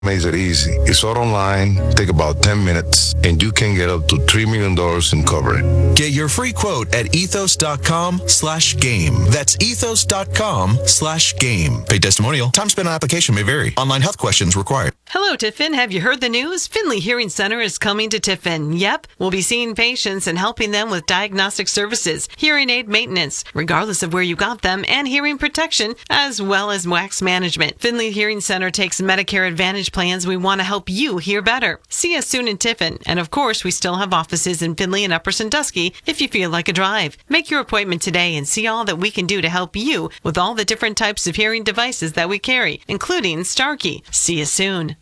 makes it easy. It's all online, take about 10 minutes, and you can get up to $3 million in coverage. Get your free quote at ethos.com/game. That's ethos.com/game. Paid testimonial. Time spent on application may vary. Online health questions required. Hello, Tiffin. Have you heard the news? Findlay Hearing Center is coming to Tiffin. Yep, we'll be seeing patients and helping them with diagnostic services, hearing aid maintenance, regardless of where you got them, and hearing protection, as well as wax management. Findlay Hearing Center takes Medicare Advantage plans. We want to help you hear better. See us soon in Tiffin. And of course, we still have offices in Findlay and Upper Sandusky if you feel like a drive. Make your appointment today and see all that we can do to help you with all the different types of hearing devices that we carry, including Starkey. See you soon.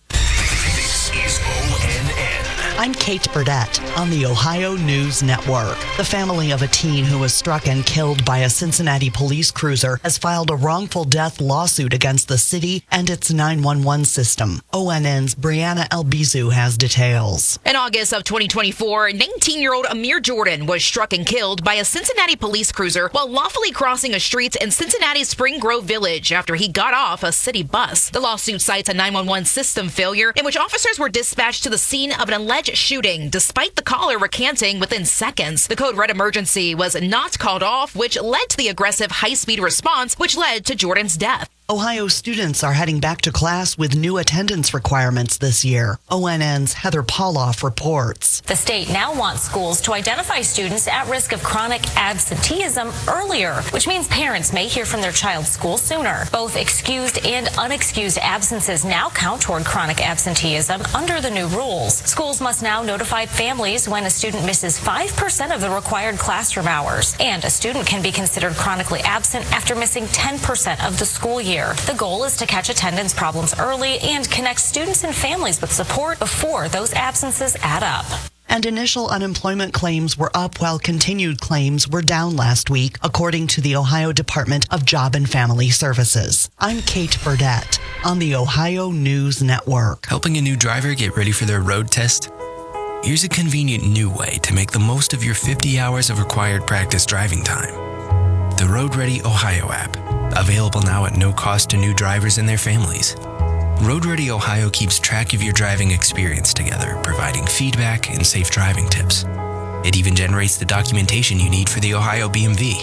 This is ONN. I'm Kate Burdett on the Ohio News Network. The family of a teen who was struck and killed by a Cincinnati police cruiser has filed a wrongful death lawsuit against the city and its 911 system. ONN's Brianna Albizu has details. In August of 2024, 19-year-old Amir Jordan was struck and killed by a Cincinnati police cruiser while lawfully crossing a street in Cincinnati's Spring Grove Village after he got off a city bus. The lawsuit cites a 911 system failure in which officers were dispatched to the scene of an alleged shooting, despite the caller recanting within seconds. The code red emergency was not called off, which led to the aggressive high-speed response, which led to Jordan's death. Ohio students are heading back to class with new attendance requirements this year. ONN's Heather Pauloff reports. The state now wants schools to identify students at risk of chronic absenteeism earlier, which means parents may hear from their child's school sooner. Both excused and unexcused absences now count toward chronic absenteeism under the new rules. Schools must now notify families when a student misses 5% of the required classroom hours, and a student can be considered chronically absent after missing 10% of the school year. The goal is to catch attendance problems early and connect students and families with support before those absences add up. And initial unemployment claims were up while continued claims were down last week, according to the Ohio Department of Job and Family Services. I'm Kate Burdett on the Ohio News Network. Helping a new driver get ready for their road test? Here's a convenient new way to make the most of your 50 hours of required practice driving time. The Road Ready Ohio app, available now at no cost to new drivers and their families. Road Ready Ohio keeps track of your driving experience together, providing feedback and safe driving tips. It even generates the documentation you need for the Ohio BMV.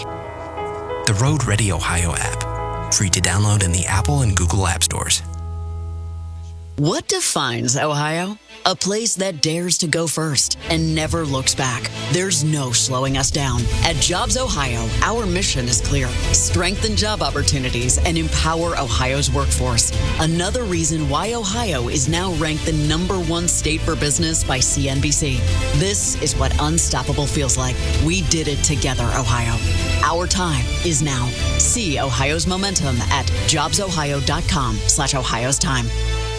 The Road Ready Ohio app, free to download in the Apple and Google App Stores. What defines Ohio? A place that dares to go first and never looks back. There's no slowing us down. At Jobs Ohio, our mission is clear. Strengthen job opportunities and empower Ohio's workforce. Another reason why Ohio is now ranked the #1 state for business by CNBC. This is what unstoppable feels like. We did it together, Ohio. Our time is now. See Ohio's momentum at jobsohio.com/Ohio's time.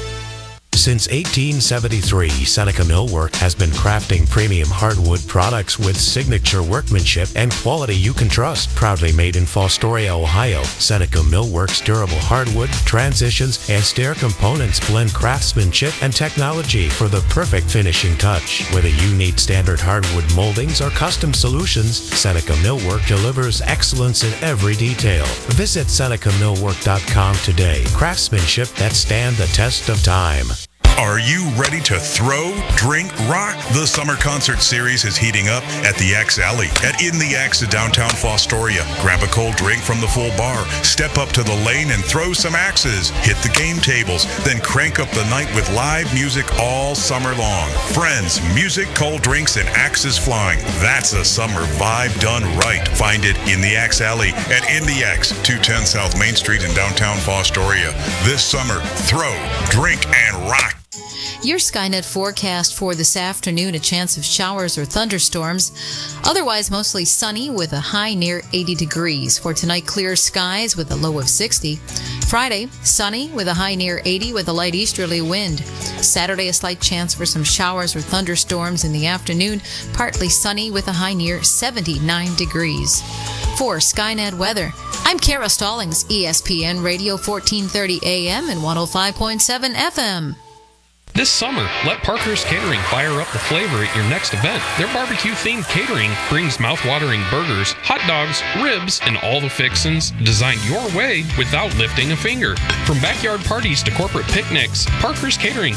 Since 1873, Seneca Millwork has been crafting premium hardwood products with signature workmanship and quality you can trust. Proudly made in Fostoria, Ohio, Seneca Millwork's durable hardwood, transitions, and stair components blend craftsmanship and technology for the perfect finishing touch. Whether you need standard hardwood moldings or custom solutions, Seneca Millwork delivers excellence in every detail. Visit SenecaMillwork.com today. Craftsmanship that stand the test of time. Are you ready to throw, drink, rock? The summer concert series is heating up at the Axe Alley at In the Axe in downtown Fostoria. Grab a cold drink from the full bar, step up to the lane and throw some axes, hit the game tables, then crank up the night with live music all summer long. Friends, music, cold drinks, and axes flying. That's a summer vibe done right. Find it in the Axe Alley at In the Axe, 210 South Main Street in downtown Fostoria. This summer, throw, drink, and rock. Your Skynet forecast for this afternoon, a chance of showers or thunderstorms. Otherwise, mostly sunny with a high near 80 degrees. For tonight, clear skies with a low of 60. Friday, sunny with a high near 80 with a light easterly wind. Saturday, a slight chance for some showers or thunderstorms in the afternoon. Partly sunny with a high near 79 degrees. For Skynet weather, I'm Kara Stallings, ESPN Radio 1430 AM and 105.7 FM. This summer, let Parker's Catering fire up the flavor at your next event. Their barbecue-themed catering brings mouth-watering burgers, hot dogs, ribs, and all the fixins designed your way without lifting a finger. From backyard parties to corporate picnics, Parker's Catering